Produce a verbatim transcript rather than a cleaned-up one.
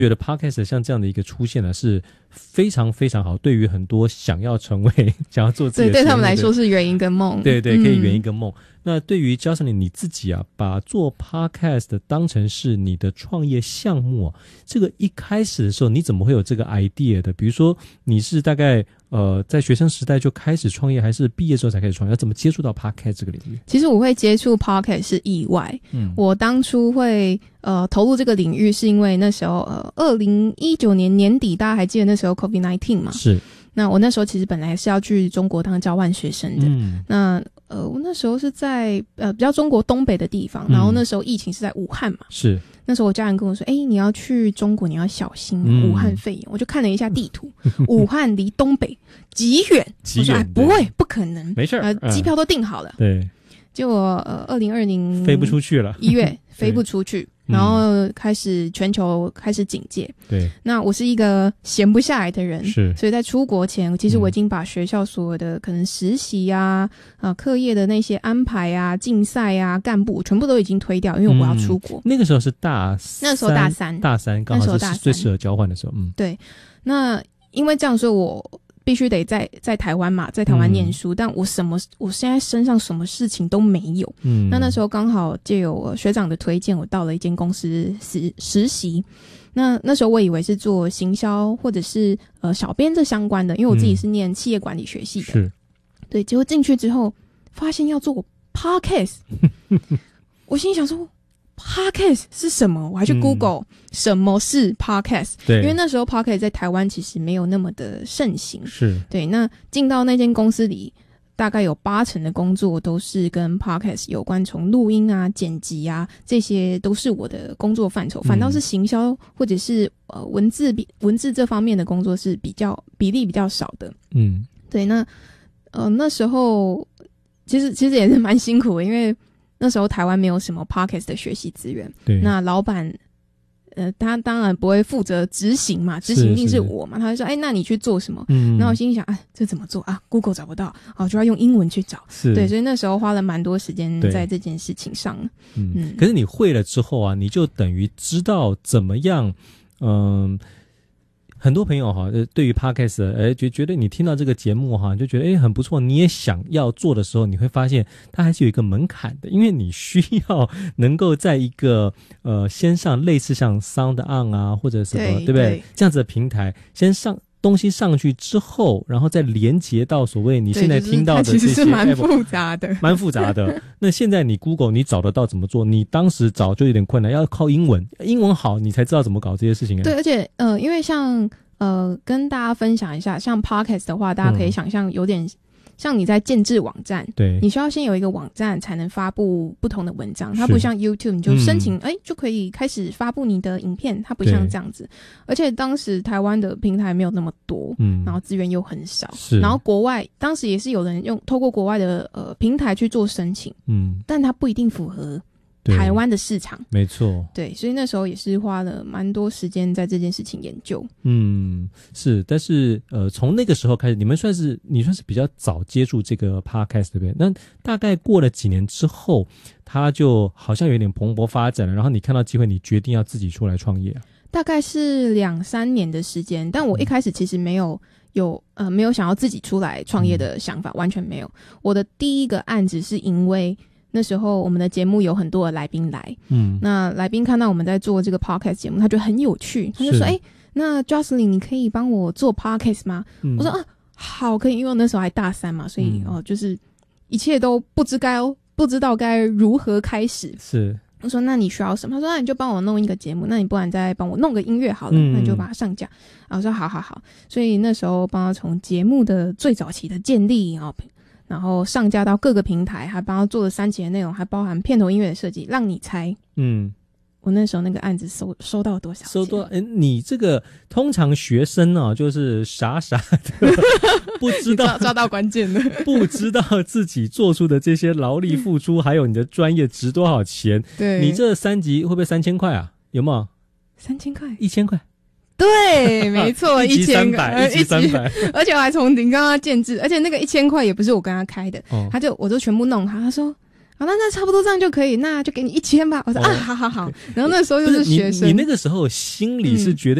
觉得 podcast 像这样的一个出现呢，是非常非常好，对于很多想要成为想要做自己的， 对，对他们来说是圆一个梦， 对对，可以圆一个梦。嗯、那对于Jocelyn你自己啊，把做 podcast 当成是你的创业项目、啊，这个一开始的时候你怎么会有这个 idea 的？比如说你是大概呃在学生时代就开始创业，还是毕业之后才开始创业？要怎么接触到 podcast 这个领域？ 其实我会接触 podcast 是意外，嗯，我当初会呃投入这个领域是因为那时候呃二零一九年年底，大家还记得那时候 COVID 十九 嘛？ 是。 那我那时候其实本来是要去中国当交换学生的，嗯，那呃我那时候是在呃比较中国东北的地方，然后那时候疫情是在武汉嘛， 是。 那时候我家人跟我说，哎、欸，你要去中国你要小心、嗯、武汉肺炎。我就看了一下地图，武汉离东北极远，我说哎不会不可能， 没事， 呃机票都订好了， 嗯、对。 结果呃二零二零飞不出去了， 一月飞不出去。然后开始全球开始警戒， 对。 那我是一个闲不下来的人， 是。 所以在出国前，其实我已经把学校所有的可能实习啊、啊课业的那些安排啊、竞赛啊、干部，全部都已经推掉，因为我要出国。 嗯、那个时候是大三， 那时候大三， 大三刚好是最适合交换的时候。嗯， 对。那因为这样，所以我必须得在在台湾嘛，在台湾念书、嗯，但我什么我现在身上什么事情都没有。嗯，那那时候刚好借由学长的推荐，我到了一间公司实实习。那那时候我以为是做行销或者是呃小编这相关的，因为我自己是念企业管理学系的。是、嗯，对。结果进去之后，发现要做 podcast， 我心里想说。Podcast 是什么？我还去 Google、嗯、什么是 Podcast， 对，因为那时候 Podcast 在台湾其实没有那么的盛行， 是对。那进到那间公司里，大概有八成的工作都是跟 Podcast 有关，从录音啊、剪辑啊，这些都是我的工作范畴。反倒是行销或者是呃文字文字这方面的工作是比较比例比较少的。嗯，对。那呃那时候其实其实也是蛮辛苦的，因为那时候台湾没有什么 podcast 的学习资源，对，那老板，呃，他当然不会负责执行嘛，执行一定是我嘛，他就说，哎，那你去做什么？嗯，然后我心里想，啊，这怎么做啊 ？Google 找不到，哦，就要用英文去找，是，对，所以那时候花了蛮多时间在这件事情上。 嗯，嗯可是你会了之后啊，你就等于知道怎么样，嗯、呃。很多朋友哈，对于 podcast， 哎，觉觉得你听到这个节目哈，就觉得哎很不错，你也想要做的时候，你会发现它还是有一个门槛的，因为你需要能够在一个呃先上类似像 Sound On 啊或者什么， 对, 对不对？这样子的平台先上。东西上去之后，然后再连接到所谓你现在听到的这些， 其实是蛮复杂的， 蛮复杂的。那现在你 Google 你找得到怎么做？你当时找就有点困难，要靠英文，英文好你才知道怎么搞这些事情。 对，而且呃，因为像呃，跟大家分享一下，像 Podcast 的话，大家可以想象有点。像你在建制网站，对，你需要先有一个网站才能发布不同的文章，它不像 YouTube 你就申请哎、嗯、就可以开始发布你的影片，它不像这样子。而且当时台湾的平台没有那么多，嗯，然后资源又很少，是，然后国外当时也是有人用透过国外的呃平台去做申请，嗯，但它不一定符合台湾的市场， 没错， 对，所以那时候也是花了蛮多时间在这件事情研究。 嗯，是，但是呃，从那个时候开始，你们算是你算是比较早接触这个 podcast 对不对？那大概过了几年之后，它就好像有点蓬勃发展了，然后你看到机会，你决定要自己出来创业啊？ 大概是两三年的时间，但我一开始其实没有有呃没有想要自己出来创业的想法，嗯、完全没有。我的第一个案子是因为。那时候我们的节目有很多的来宾来，嗯，那来宾看到我们在做这个 podcast 节目，他觉得很有趣，他就说，哎、欸，那 Jocelyn 你可以帮我做 podcast 吗？嗯、我说啊，好，可以，因为我那时候还大三嘛，所以哦、嗯呃，就是一切都不知该不知道该如何开始。 是， 我说那你需要什么？他说那你就帮我弄一个节目，那你不然再帮我弄个音乐好了，嗯、那你就把它上架。然后我说好好好，所以那时候帮他从节目的最早期的建立啊。然后上架到各个平台，还帮他做了三期的内容，还包含片头音乐的设计。让你猜，嗯，我那时候那个案子收收到多少钱？ 收多？哎，你这个通常学生啊，就是傻傻的，不知道抓到关键了， 不知道自己做出的这些劳力付出，还有你的专业值多少钱？对，你这三集会不会三千块啊？有没有？ 三千块？ 一千块？ 对，没错， 一集三百，一集三百， 而且我还从零跟他建制，而且那个一千块也不是我跟他开的，哦、他就我都全部弄好。他说好，那那差不多这样就可以，那就给你一千吧。我说、哦、啊，好好好。然后那时候又是学生， 你, 你那个时候心里是觉得